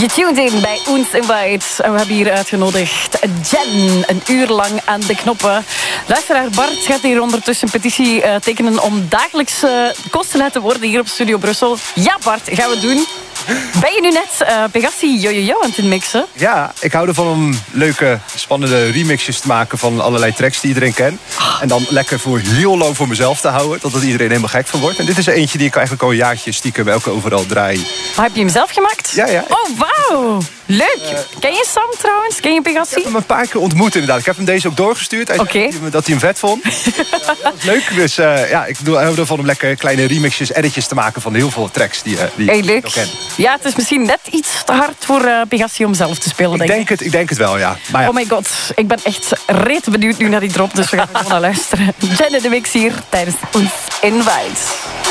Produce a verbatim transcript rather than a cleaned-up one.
Je tuned in bij Ons Invite. En we hebben hier uitgenodigd Jen, een uur lang aan de knoppen. Luisteraar Bart gaat hier ondertussen een petitie uh, tekenen om dagelijks uh, kosten te worden hier op Studio Brussel. Ja Bart, gaan we doen. Ben je nu net uh, Pegassi Jojojo aan het mixen? Ja, ik hou ervan om leuke, spannende remixjes te maken van allerlei tracks die iedereen kent. Oh. En dan lekker voor heel lang voor mezelf te houden, totdat iedereen helemaal gek van wordt. En dit is er eentje die ik eigenlijk al een jaartje stiekem elke overal draai. Maar heb je hem zelf gemaakt? Ja, ja. Oh, wauw. Leuk. Uh, Ken je Sam trouwens? Ken je Pegassi? Ik heb hem een paar keer ontmoet inderdaad. Ik heb hem deze ook doorgestuurd. Hij okay. zei dat hij hem vet vond. Ja, dat is leuk. Dus uh, ja, ik hou ervan om lekker kleine remixjes, editjes te maken van heel veel tracks die, uh, die hey, ik leuk. nog ken. Ja, het is misschien net iets te hard voor uh, Pegassi om zelf te spelen, ik denk, denk ik. Het, ik denk het wel, ja. Maar ja. Oh my god, ik ben echt reet benieuwd nu naar die drop, dus we gaan er gewoon naar luisteren. Jen in de mix hier tijdens Ons Invite.